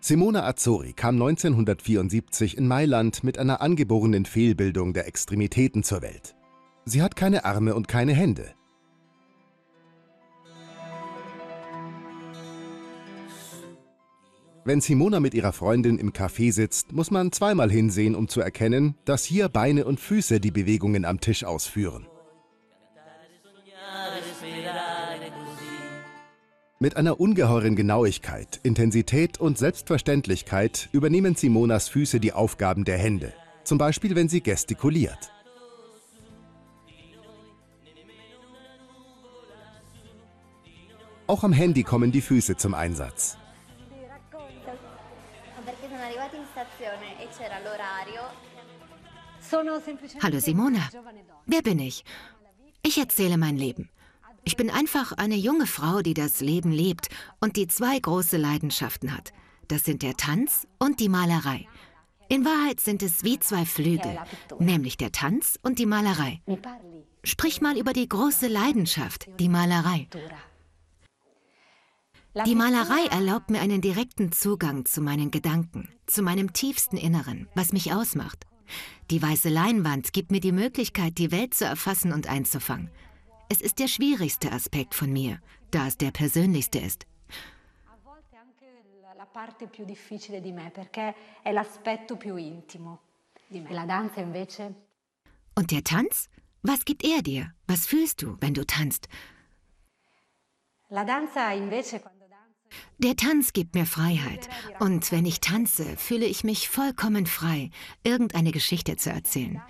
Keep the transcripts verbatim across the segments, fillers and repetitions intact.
Simona Azzori kam neunzehnhundertvierundsiebzig in Mailand mit einer angeborenen Fehlbildung der Extremitäten zur Welt. Sie hat keine Arme und keine Hände. Wenn Simona mit ihrer Freundin im Café sitzt, muss man zweimal hinsehen, um zu erkennen, dass hier Beine und Füße die Bewegungen am Tisch ausführen. Mit einer ungeheuren Genauigkeit, Intensität und Selbstverständlichkeit übernehmen Simonas Füße die Aufgaben der Hände, zum Beispiel wenn sie gestikuliert. Auch am Handy kommen die Füße zum Einsatz. Hallo Simona, wer bin ich? Ich erzähle mein Leben. Ich bin einfach eine junge Frau, die das Leben lebt und die zwei große Leidenschaften hat. Das sind der Tanz und die Malerei. In Wahrheit sind es wie zwei Flügel, nämlich der Tanz und die Malerei. Sprich mal über die große Leidenschaft, die Malerei. Die Malerei erlaubt mir einen direkten Zugang zu meinen Gedanken, zu meinem tiefsten Inneren, was mich ausmacht. Die weiße Leinwand gibt mir die Möglichkeit, die Welt zu erfassen und einzufangen. Es ist der schwierigste Aspekt von mir, da es der persönlichste ist. Und der Tanz? Was gibt er dir? Was fühlst du, wenn du tanzt? Der Tanz gibt mir Freiheit. Und wenn ich tanze, fühle ich mich vollkommen frei, irgendeine Geschichte zu erzählen.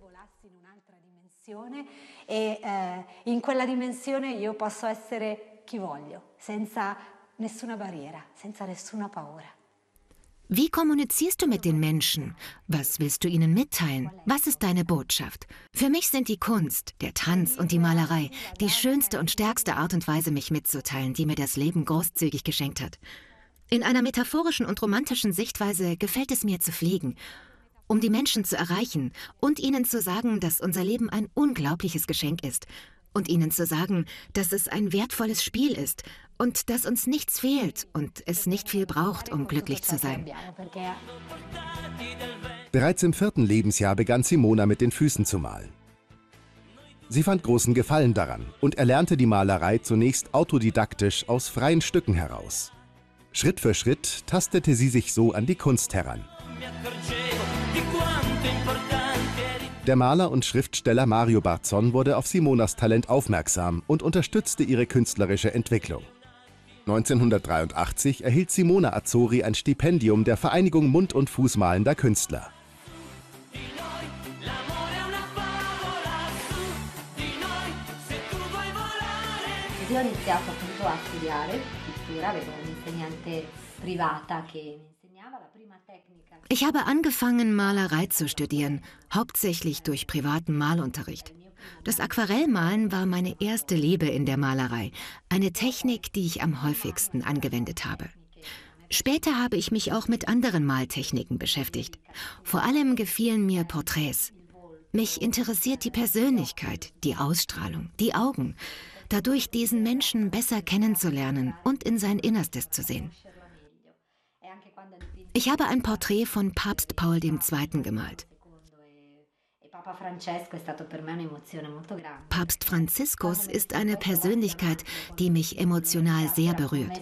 E eh, in quella dimensione io posso essere chi voglio, senza nessuna barriera, senza nessuna paura. Wie kommunizierst du mit den Menschen? Was willst du ihnen mitteilen? Was ist deine Botschaft? Für mich sind die Kunst, der Tanz und die Malerei die schönste und stärkste Art und Weise, mich mitzuteilen, die mir das Leben großzügig geschenkt hat. In einer metaphorischen und romantischen Sichtweise gefällt es mir zu fliegen, um die Menschen zu erreichen und ihnen zu sagen, dass unser Leben ein unglaubliches Geschenk ist und ihnen zu sagen, dass es ein wertvolles Spiel ist und dass uns nichts fehlt und es nicht viel braucht, um glücklich zu sein. Bereits im vierten Lebensjahr begann Simona mit den Füßen zu malen. Sie fand großen Gefallen daran und erlernte die Malerei zunächst autodidaktisch aus freien Stücken heraus. Schritt für Schritt tastete sie sich so an die Kunst heran. Der Maler und Schriftsteller Mario Barzon wurde auf Simonas Talent aufmerksam und unterstützte ihre künstlerische Entwicklung. neunzehnhundertdreiundachtzig erhielt Simona Azzori ein Stipendium der Vereinigung Mund- und Fußmalender Künstler. Io ho iniziato appunto a studiare pittura, avevo un'insegnante privata che mi insegnava la prima tecnica. Ich habe angefangen, Malerei zu studieren, hauptsächlich durch privaten Malunterricht. Das Aquarellmalen war meine erste Liebe in der Malerei, eine Technik, die ich am häufigsten angewendet habe. Später habe ich mich auch mit anderen Maltechniken beschäftigt. Vor allem gefielen mir Porträts. Mich interessiert die Persönlichkeit, die Ausstrahlung, die Augen, dadurch diesen Menschen besser kennenzulernen und in sein Innerstes zu sehen. Ich habe ein Porträt von Papst Paul der Zweite gemalt. Papst Franziskus ist eine Persönlichkeit, die mich emotional sehr berührt.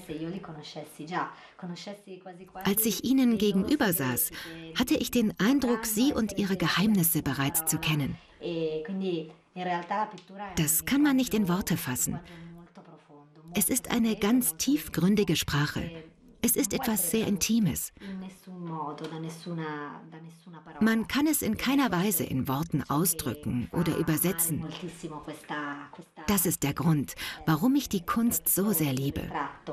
Als ich ihnen gegenüber saß, hatte ich den Eindruck, sie und ihre Geheimnisse bereits zu kennen. Das kann man nicht in Worte fassen. Es ist eine ganz tiefgründige Sprache. Es ist etwas sehr Intimes. Man kann es in keiner Weise in Worten ausdrücken oder übersetzen. Das ist der Grund, warum ich die Kunst so sehr liebe.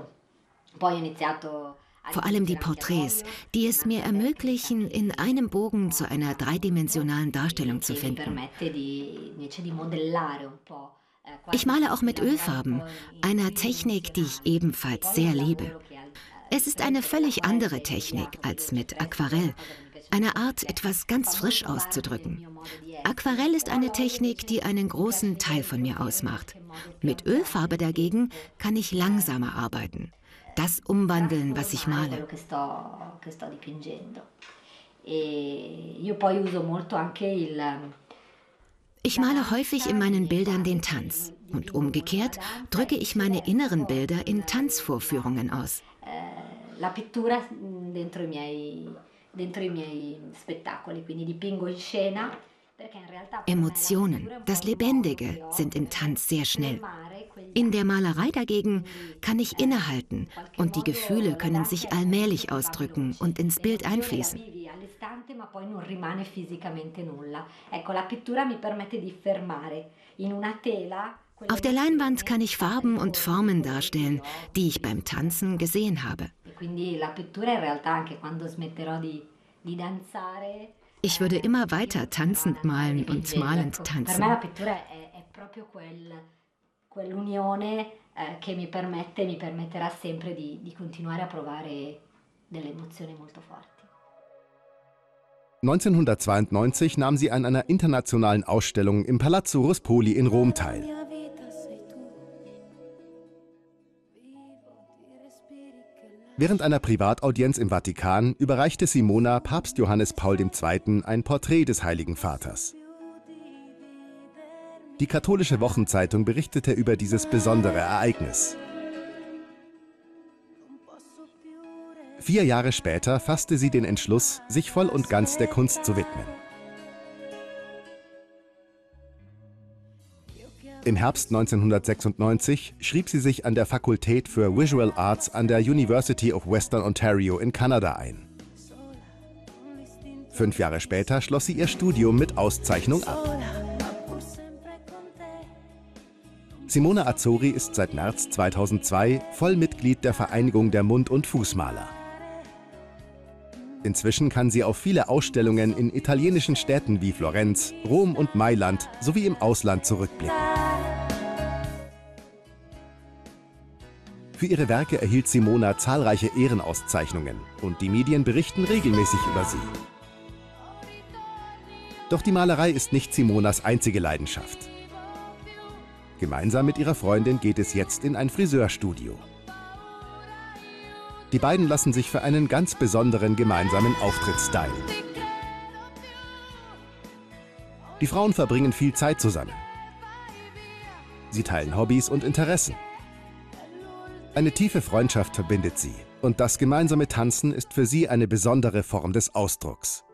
Vor allem die Porträts, die es mir ermöglichen, in einem Bogen zu einer dreidimensionalen Darstellung zu finden. Ich male auch mit Ölfarben, einer Technik, die ich ebenfalls sehr liebe. Es ist eine völlig andere Technik als mit Aquarell, eine Art, etwas ganz frisch auszudrücken. Aquarell ist eine Technik, die einen großen Teil von mir ausmacht. Mit Ölfarbe dagegen kann ich langsamer arbeiten. das umwandeln, was ich male. Quello che sto, che sto dipingendo. E io poi uso molto anche il Ich male häufig in meinen Bildern den Tanz und umgekehrt drücke ich meine inneren Bilder in Tanzvorführungen aus. la pittura dentro i miei, dentro i miei spettacoli, quindi dipingo in scena. Emotionen, das Lebendige, sind im Tanz sehr schnell. In der Malerei dagegen kann ich innehalten und die Gefühle können sich allmählich ausdrücken und ins Bild einfließen. Auf der Leinwand kann ich Farben und Formen darstellen, die ich beim Tanzen gesehen habe. Ich würde immer weiter tanzend malen und malend tanzen. neunzehnhundertzweiundneunzig nahm sie an einer internationalen Ausstellung im Palazzo Ruspoli in Rom teil. Während einer Privataudienz im Vatikan überreichte Simona Papst Johannes Paul der Zweite ein Porträt des Heiligen Vaters. Die katholische Wochenzeitung berichtete über dieses besondere Ereignis. Vier Jahre später fasste sie den Entschluss, sich voll und ganz der Kunst zu widmen. Im Herbst neunzehnhundertsechsundneunzig schrieb sie sich an der Fakultät für Visual Arts an der University of Western Ontario in Kanada ein. Fünf Jahre später schloss sie ihr Studium mit Auszeichnung ab. Simona Azzori ist seit März zweitausendzwei Vollmitglied der Vereinigung der Mund- und Fußmaler. Inzwischen kann sie auf viele Ausstellungen in italienischen Städten wie Florenz, Rom und Mailand sowie im Ausland zurückblicken. Für ihre Werke erhielt Simona zahlreiche Ehrenauszeichnungen und die Medien berichten regelmäßig über sie. Doch die Malerei ist nicht Simonas einzige Leidenschaft. Gemeinsam mit ihrer Freundin geht es jetzt in ein Friseurstudio. Die beiden lassen sich für einen ganz besonderen gemeinsamen Auftritt stylen. Die Frauen verbringen viel Zeit zusammen. Sie teilen Hobbys und Interessen. Eine tiefe Freundschaft verbindet sie und das gemeinsame Tanzen ist für sie eine besondere Form des Ausdrucks.